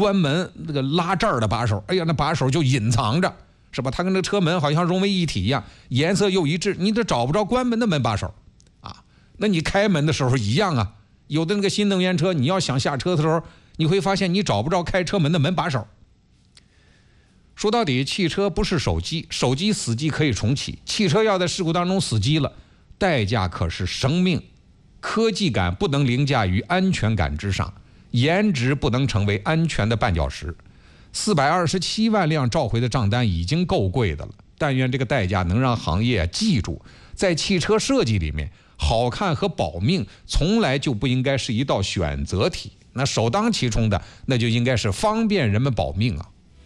关门那个拉这儿的把手，哎呀，那把手就隐藏着，是吧？它跟那车门好像融为一体一样，颜色又一致，你都找不着关门的门把手啊。那你开门的时候一样啊，有的那个新能源车，你要想下车的时候，你会发现你找不着开车门的门把手。说到底，汽车不是手机，手机死机可以重启，汽车要在事故当中死机了，代价可是生命。科技感不能凌驾于安全感之上，颜值不能成为安全的绊脚石。427万辆召回的账单已经够贵的了，但愿这个代价能让行业记住，在汽车设计里面，好看和保命从来就不应该是一道选择题，那首当其冲的那就应该是方便人们保命啊。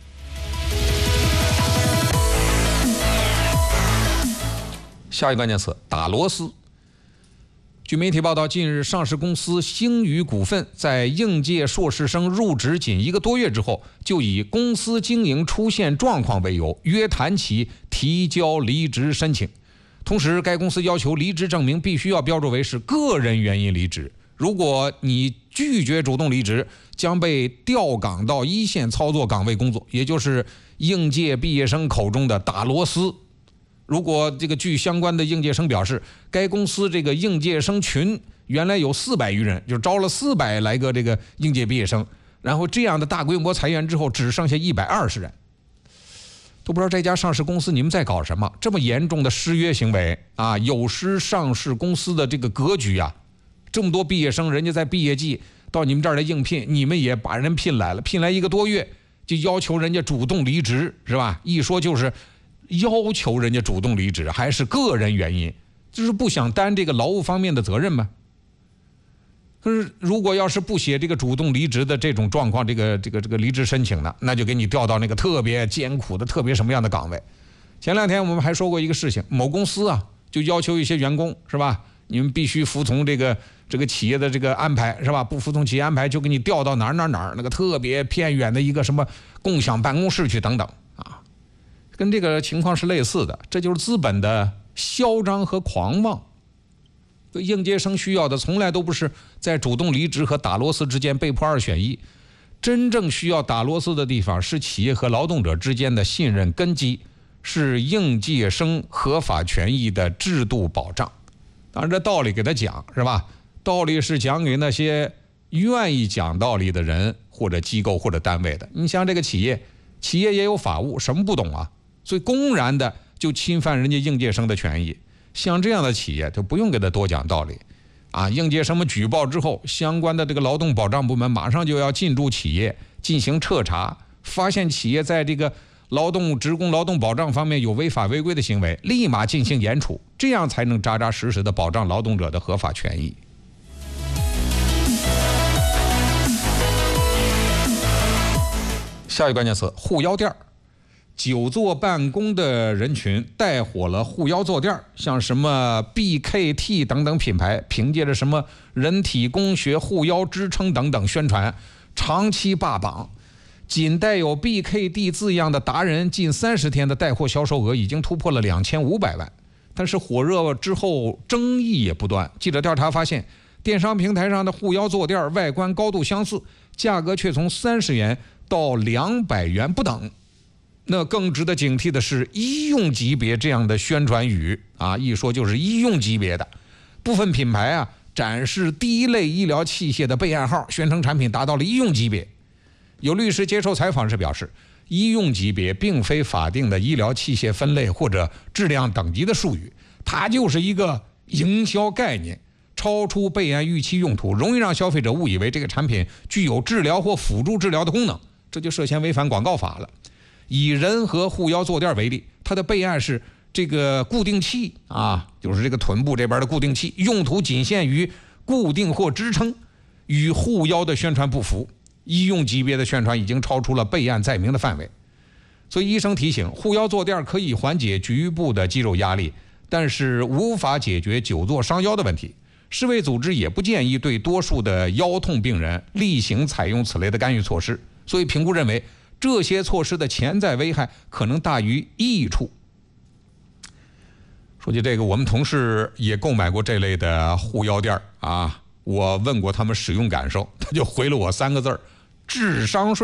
下一个关键词，打螺丝。据媒体报道，近日上市公司星宇股份在应届硕士生入职仅1个多月之后，就以公司经营出现状况为由，约谈其提交离职申请。同时，该公司要求离职证明必须要标注为是个人原因离职。如果你拒绝主动离职，将被调岗到一线操作岗位工作，也就是应届毕业生口中的打螺丝。如果这个据相关的应届生表示，该公司这个应届生群原来有400余人，就招了400来个这个应届毕业生，然后这样的大规模裁员之后，只剩下120人，都不知道这家上市公司你们在搞什么？这么严重的失约行为啊，有失上市公司的这个格局啊！这么多毕业生，人家在毕业季到你们这儿来应聘，你们也把人聘来了，聘来1个多月就要求人家主动离职，是吧？一说就是要求人家主动离职，还是个人原因，就是不想担这个劳务方面的责任吗？可是如果要是不写这个主动离职的这种状况，这个离职申请呢，那就给你调到那个特别艰苦的、特别什么样的岗位。前2天我们还说过一个事情，某公司啊就要求一些员工，是吧？你们必须服从这个企业的这个安排，是吧？不服从企业安排，就给你调到哪儿那个特别偏远的一个什么共享办公室去等等啊。跟这个情况是类似的，这就是资本的嚣张和狂妄。应届生需要的从来都不是在主动离职和打螺丝之间被迫2选1，真正需要打螺丝的地方是企业和劳动者之间的信任根基，是应届生合法权益的制度保障。当然这道理给他讲，是吧？道理是讲给那些愿意讲道理的人或者机构或者单位的。你像这个企业也有法务，什么不懂啊？所以公然的就侵犯人家应届生的权益，像这样的企业就不用给他多讲道理啊！应届生们举报之后，相关的这个劳动保障部门马上就要进驻企业进行彻查，发现企业在这个职工劳动保障方面有违法违规的行为，立马进行严处，这样才能扎扎实实的保障劳动者的合法权益。下一个关键词，护腰垫。久坐办公的人群带火了护腰坐垫，像什么 BKT 等等品牌，凭借着什么人体工学护腰支撑等等宣传，长期霸榜。仅带有 BKT 字样的达人近30天的带货销售额已经突破了2500万。但是火热之后争议也不断，记者调查发现，电商平台上的护腰坐垫外观高度相似，价格却从30元到200元不等。那更值得警惕的是医用级别这样的宣传语啊，一说就是医用级别的。部分品牌啊展示第一类医疗器械的备案号，宣称产品达到了医用级别。有律师接受采访时表示，医用级别并非法定的医疗器械分类或者质量等级的术语，它就是一个营销概念，超出备案预期用途，容易让消费者误以为这个产品具有治疗或辅助治疗的功能，这就涉嫌违反广告法了。以人和护腰坐垫为例，它的备案是这个固定器啊，就是这个臀部这边的固定器，用途仅限于固定或支撑，与护腰的宣传不符。医用级别的宣传已经超出了备案载明的范围。所以医生提醒，护腰坐垫可以缓解局部的肌肉压力，但是无法解决久坐伤腰的问题。世卫组织也不建议对多数的腰痛病人例行采用此类的干预措施，所以评估认为这些措施的潜在危害可能大于益处。说起这个，我们同事也购买过这类的护腰垫啊，我问过他们使用感受，他就回了我3个字：智商税。